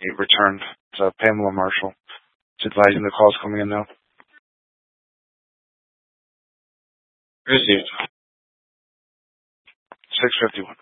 It returned. It's Pamela Marshall. It's advising the call's coming in now. Received. 651.